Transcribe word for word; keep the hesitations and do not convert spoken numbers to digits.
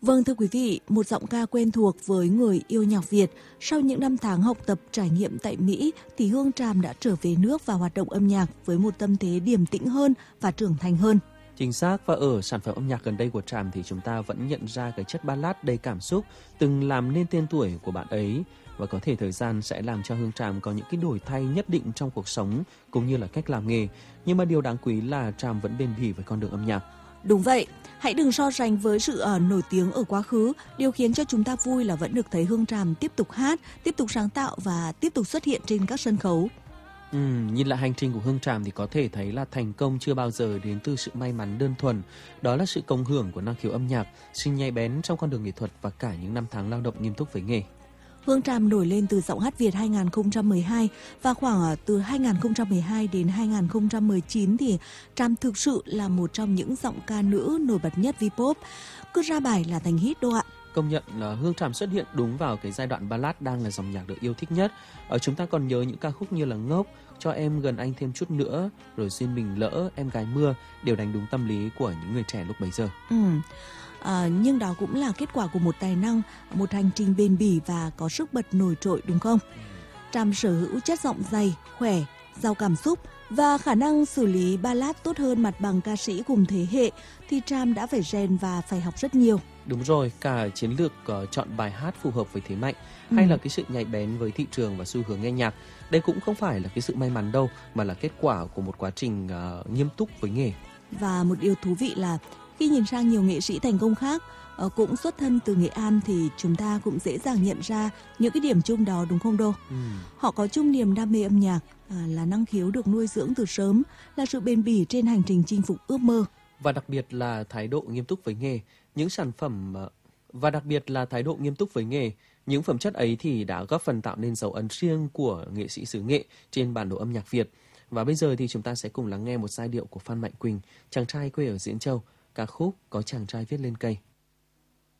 Vâng thưa quý vị, một giọng ca quen thuộc với người yêu nhạc Việt. Sau những năm tháng học tập trải nghiệm tại Mỹ thì Hương Tràm đã trở về nước và hoạt động âm nhạc với một tâm thế điềm tĩnh hơn và trưởng thành hơn. Chính xác, và ở sản phẩm âm nhạc gần đây của Tràm thì chúng ta vẫn nhận ra cái chất ballad đầy cảm xúc từng làm nên tên tuổi của bạn ấy. Và có thể thời gian sẽ làm cho Hương Tràm có những cái đổi thay nhất định trong cuộc sống cũng như là cách làm nghề. Nhưng mà điều đáng quý là Tràm vẫn bền bỉ với con đường âm nhạc. Đúng vậy, hãy đừng so sánh với sự uh, nổi tiếng ở quá khứ. Điều khiến cho chúng ta vui là vẫn được thấy Hương Tràm tiếp tục hát, tiếp tục sáng tạo và tiếp tục xuất hiện trên các sân khấu. Ừ, nhìn lại hành trình của Hương Tràm thì có thể thấy là thành công chưa bao giờ đến từ sự may mắn đơn thuần. Đó là sự cộng hưởng của năng khiếu âm nhạc, sự nhạy bén trong con đường nghệ thuật và cả những năm tháng lao động nghiêm túc với nghề. Hương Tràm nổi lên từ Giọng hát Việt hai không một hai và khoảng từ hai không một hai đến hai không một chín thì Tràm thực sự là một trong những giọng ca nữ nổi bật nhất Vpop. Cứ ra bài là thành hit đâu ạ. Công nhận là Hương Tràm xuất hiện đúng vào cái giai đoạn ballad đang là dòng nhạc được yêu thích nhất. Ở chúng ta còn nhớ những ca khúc như là Ngốc, Cho em gần anh thêm chút nữa, rồi Duyên mình lỡ, Em gái mưa đều đánh đúng tâm lý của những người trẻ lúc bấy giờ. Ừ. À, nhưng đó cũng là kết quả của một tài năng, một hành trình bền bỉ và có sức bật nổi trội đúng không? Tràm sở hữu chất giọng dày, khỏe, giàu cảm xúc và khả năng xử lý ballad tốt hơn mặt bằng ca sĩ cùng thế hệ thì Tràm đã phải rèn và phải học rất nhiều. Đúng rồi, cả chiến lược uh, chọn bài hát phù hợp với thế mạnh ừ. hay là cái sự nhạy bén với thị trường và xu hướng nghe nhạc. Đây cũng không phải là cái sự may mắn đâu, mà là kết quả của một quá trình uh, nghiêm túc với nghề. Và một điều thú vị là khi nhìn sang nhiều nghệ sĩ thành công khác uh, cũng xuất thân từ Nghệ An thì chúng ta cũng dễ dàng nhận ra những cái điểm chung đó đúng không Đô? Ừ. Họ có chung niềm đam mê âm nhạc, uh, là năng khiếu được nuôi dưỡng từ sớm, là sự bền bỉ trên hành trình chinh phục ước mơ. Và đặc biệt là thái độ nghiêm túc với nghề, những sản phẩm và đặc biệt là thái độ nghiêm túc với nghề, những phẩm chất ấy thì đã góp phần tạo nên dấu ấn riêng của nghệ sĩ xứ Nghệ trên bản đồ âm nhạc Việt. Và bây giờ thì chúng ta sẽ cùng lắng nghe một giai điệu của Phan Mạnh Quỳnh, chàng trai quê ở Diễn Châu, ca khúc Có chàng trai viết lên cây.